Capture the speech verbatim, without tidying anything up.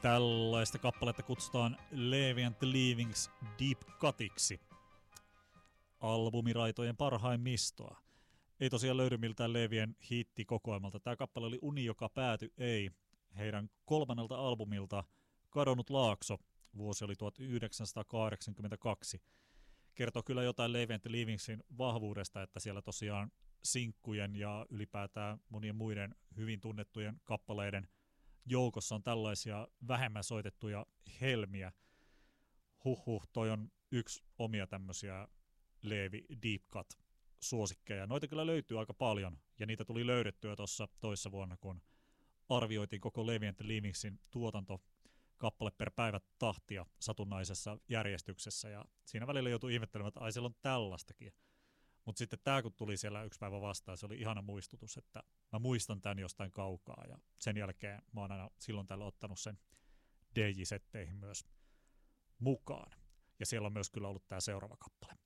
Tällaista kappaletta kutsutaan Levi and the Leavings Deep Cutiksi, albumiraitojen parhaimmistoa. Ei tosiaan löydy miltään Levien hittikokoelmalta. Tämä kappale oli Uni, joka pääty ei. Heidän kolmannelta albumilta Kadonnut Laakso, vuosi oli tuhatyhdeksänsataakahdeksankymmentäkaksi. Kertoo kyllä jotain Levi and the Leavingsin vahvuudesta, että siellä tosiaan sinkkujen ja ylipäätään monien muiden hyvin tunnettujen kappaleiden joukossa on tällaisia vähemmän soitettuja helmiä. Huhhuh, toi on yksi omia tämmöisiä Levi Deep Cut-suosikkeja. Noita kyllä löytyy aika paljon, ja niitä tuli löydettyä tuossa toissa vuonna, kun arvioitiin koko Levi and the Leavingsin tuotanto kappale per päivä tahtia satunnaisessa järjestyksessä, ja siinä välillä joutui ihmettelemään, että ai siellä on tällaistakin. Mutta sitten tämä, kun tuli siellä yksi päivä vastaan, se oli ihana muistutus, että mä muistan tämän jostain kaukaa, ja sen jälkeen mä oon aina silloin täällä ottanut sen D J-setteihin myös mukaan. Ja siellä on myös kyllä ollut tämä seuraava kappale.